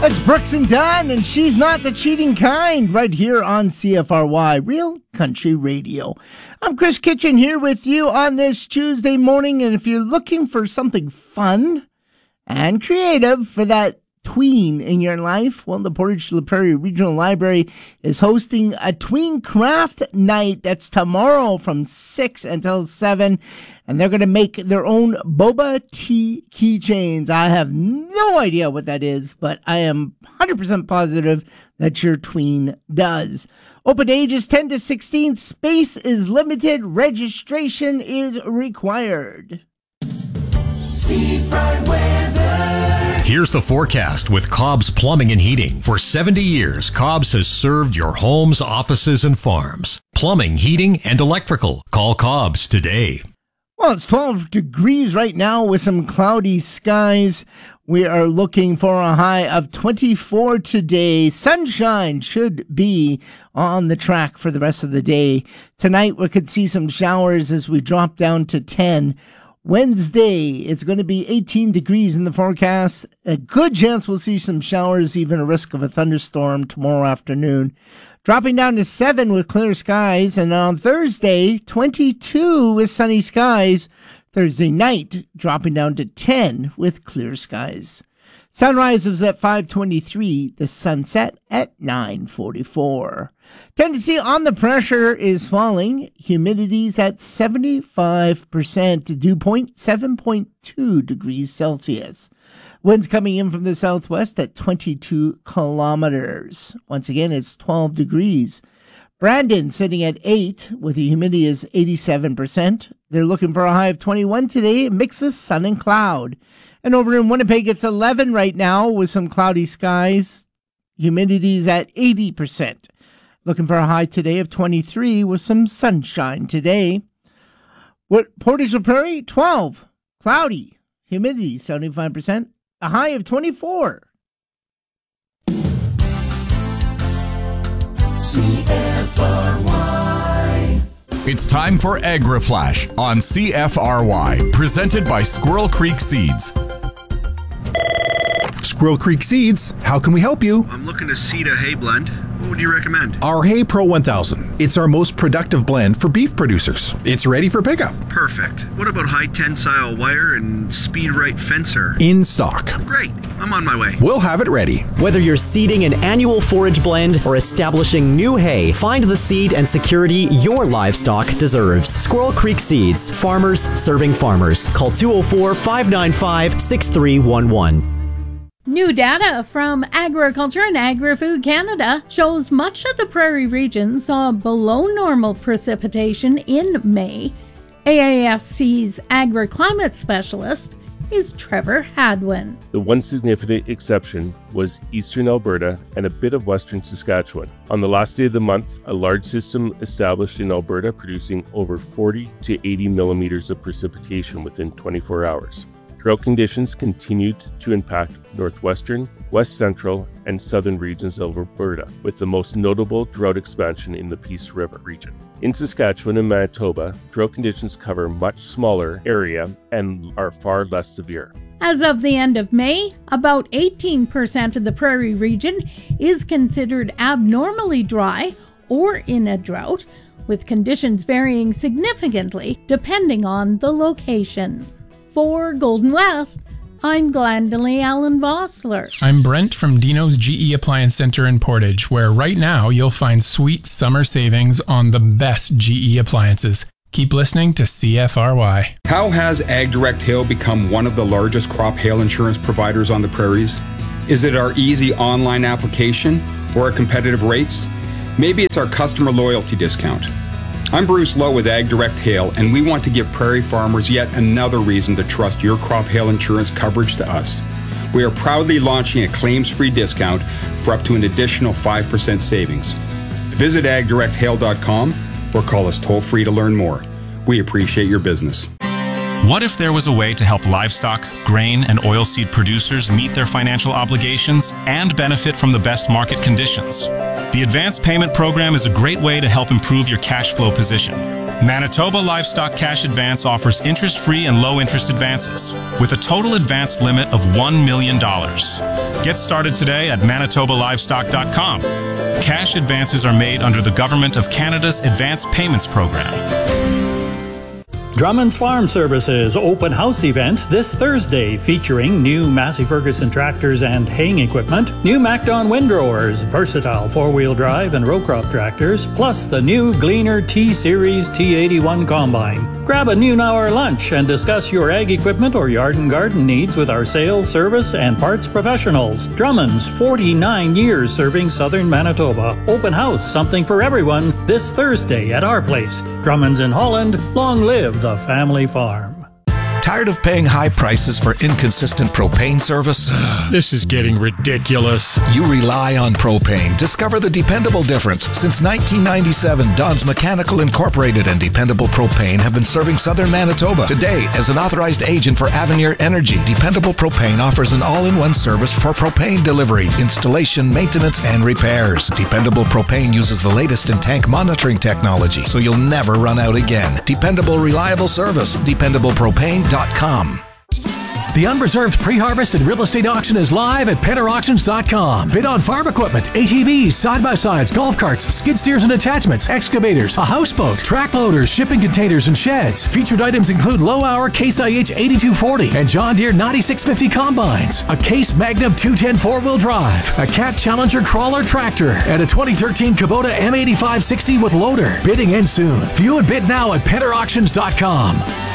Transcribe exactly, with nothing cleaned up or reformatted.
That's Brooks and Dunn, and She's Not the Cheating Kind, right here on C F R Y, Real Country Radio. I'm Chris Kitchen here with you on this Tuesday morning, and if you're looking for something fun and creative for that tween in your life, well, the Portage La Prairie Regional Library is hosting a tween craft night. That's tomorrow from six until seven, and they're going to make their own boba tea keychains. I have no idea what that is, but I am one hundred percent positive that your tween does. Open ages ten to sixteen. Space is limited. Registration is required. Seafront weather. Here's the forecast with Cobb's Plumbing and Heating. For seventy years, Cobb's has served your homes, offices, and farms. Plumbing, heating, and electrical. Call Cobb's today. Well, it's twelve degrees right now with some cloudy skies. We are looking for a high of twenty-four today. Sunshine should be on the track for the rest of the day. Tonight, we could see some showers as we drop down to ten. Wednesday, it's going to be eighteen degrees in the forecast. A good chance we'll see some showers, even a risk of a thunderstorm tomorrow afternoon. Dropping down to seven with clear skies. And on Thursday, twenty-two with sunny skies. Thursday night, dropping down to ten with clear skies. Sunrise was at five twenty-three. The sunset at nine forty-four. Tendency on the pressure is falling. Humidity's at seventy-five percent. Dew point seven point two degrees Celsius. Winds coming in from the southwest at twenty-two kilometers. Once again, it's twelve degrees. Brandon sitting at eight with the humidity is eighty-seven percent. They're looking for a high of twenty-one today. It mixes sun and cloud. And over in Winnipeg, it's eleven right now with some cloudy skies. Humidity's at eighty percent. Looking for a high today of twenty-three with some sunshine today. What Portage La Prairie, twelve. Cloudy. Humidity, seventy-five percent. A high of twenty-four. C F R Y. It's time for AgriFlash on C F R Y, presented by Squirrel Creek Seeds. Squirrel Creek Seeds, how can we help you? I'm looking to seed a hay blend. What would you recommend? Our Hay Pro one thousand. It's our most productive blend for beef producers. It's ready for pickup. Perfect. What about high tensile wire and speed right fencer? In stock. Great. I'm on my way. We'll have it ready. Whether you're seeding an annual forage blend or establishing new hay, find the seed and security your livestock deserves. Squirrel Creek Seeds. Farmers serving farmers. Call two oh four, five nine five, six three one one. New data from Agriculture and Agri-Food Canada shows much of the prairie region saw below normal precipitation in May. A A F C's agri-climate specialist is Trevor Hadwin. The one significant exception was eastern Alberta and a bit of western Saskatchewan. On the last day of the month, a large system established in Alberta producing over forty to eighty millimeters of precipitation within twenty-four hours. Drought conditions continued to impact northwestern, west central, and southern regions of Alberta, with the most notable drought expansion in the Peace River region. In Saskatchewan and Manitoba, drought conditions cover a much smaller area and are far less severe. As of the end of May, about eighteen percent of the prairie region is considered abnormally dry or in a drought, with conditions varying significantly depending on the location. For Golden West, I'm Glendalee Allen Vossler. I'm Brent from Dino's G E Appliance Center in Portage, where right now you'll find sweet summer savings on the best G E appliances. Keep listening to C F R Y. How has AgDirect Hail become one of the largest crop hail insurance providers on the prairies? Is it our easy online application or our competitive rates? Maybe it's our customer loyalty discount. I'm Bruce Lowe with AgDirect Hail, and we want to give prairie farmers yet another reason to trust your crop hail insurance coverage to us. We are proudly launching a claims-free discount for up to an additional five percent savings. Visit ag direct hail dot com or call us toll-free to learn more. We appreciate your business. What if there was a way to help livestock, grain, and oilseed producers meet their financial obligations and benefit from the best market conditions? The Advance Payment Program is a great way to help improve your cash flow position. Manitoba Livestock Cash Advance offers interest-free and low-interest advances with a total advance limit of one million dollars. Get started today at manitoba livestock dot com. Cash advances are made under the Government of Canada's Advance Payments Program. Drummond's Farm Services open house event this Thursday featuring new Massey Ferguson tractors and haying equipment, new MacDon windrowers, versatile four-wheel drive and row crop tractors, plus the new Gleaner T-Series T eighty-one combine. Grab a noon hour lunch and discuss your ag equipment or yard and garden needs with our sales, service, and parts professionals. Drummond's, forty-nine years serving southern Manitoba. Open house, something for everyone, this Thursday at our place. Drummond's in Holland. Long live the family farm. Tired of paying high prices for inconsistent propane service? This is getting ridiculous. You rely on propane. Discover the dependable difference. Since nineteen ninety-seven, Don's Mechanical Incorporated and Dependable Propane have been serving southern Manitoba. Today, as an authorized agent for Avenir Energy, Dependable Propane offers an all-in-one service for propane delivery, installation, maintenance, and repairs. Dependable Propane uses the latest in tank monitoring technology, so you'll never run out again. Dependable, reliable service. dependable propane dot com. The Unreserved Pre-Harvest and Real Estate Auction is live at penner auctions dot com. Bid on farm equipment, A T Vs, side-by-sides, golf carts, skid steers and attachments, excavators, a houseboat, track loaders, shipping containers, and sheds. Featured items include low-hour Case I H eighty-two forty and John Deere ninety-six fifty combines, a Case Magnum two ten four-wheel drive, a Cat Challenger crawler tractor, and a twenty thirteen Kubota M eighty-five sixty with loader. Bidding ends soon. View and bid now at penner auctions dot com.